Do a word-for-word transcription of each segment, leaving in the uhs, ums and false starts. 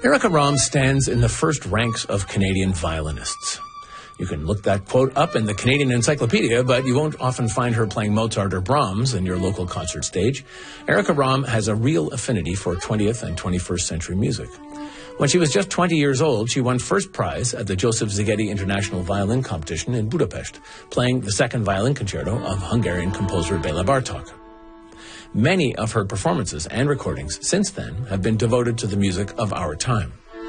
Erica Rom stands in the first ranks of Canadian violinists. You can look that quote up in the Canadian Encyclopedia, but you won't often find her playing Mozart or Brahms in your local concert stage. Erica Rom has a real affinity for twentieth and twenty-first century music. When she was just twenty years old, she won first prize at the Joseph Szigeti International Violin Competition in Budapest, playing the second violin concerto of Hungarian composer Béla Bartók. Many of her performances and recordings since then have been devoted to the music of our time.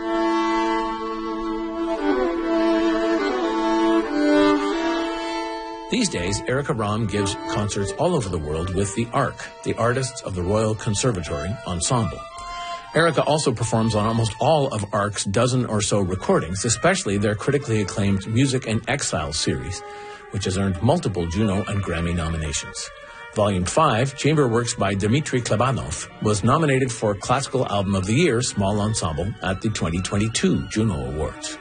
These days, Erica Rom gives concerts all over the world with the A R C, the Artists of the Royal Conservatory Ensemble. Erica also performs on almost all of A R C's dozen or so recordings, especially their critically acclaimed Music in Exile series, which has earned multiple Juno and Grammy nominations. Volume five, Chamber Works by Dmitry Klebanov, was nominated for Classical Album of the Year Small Ensemble at the twenty twenty-two Juno Awards.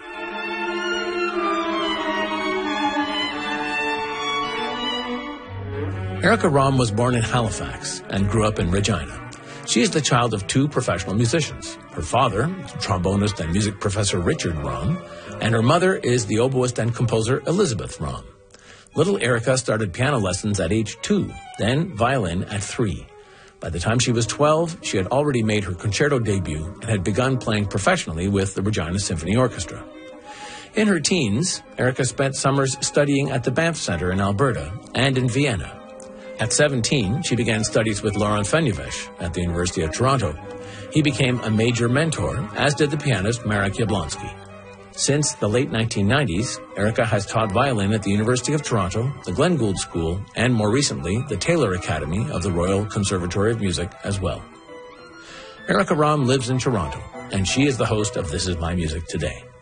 Erica Rom was born in Halifax and grew up in Regina. She is the child of two professional musicians. Her father, trombonist and music professor Richard Rom, and her mother is the oboist and composer Elizabeth Rom. Little Erica started piano lessons at age two, then violin at three. By the time she was twelve, she had already made her concerto debut and had begun playing professionally with the Regina Symphony Orchestra. In her teens, Erica spent summers studying at the Banff Center in Alberta and in Vienna. At seventeen, she began studies with Laurent Fenyvech at the University of Toronto. He became a major mentor, as did the pianist Marek Jablonski. Since the late nineteen nineties, Erica has taught violin at the University of Toronto, the Glenn Gould School, and more recently, the Taylor Academy of the Royal Conservatory of Music as well. Erica Rom lives in Toronto, and she is the host of This Is My Music Today.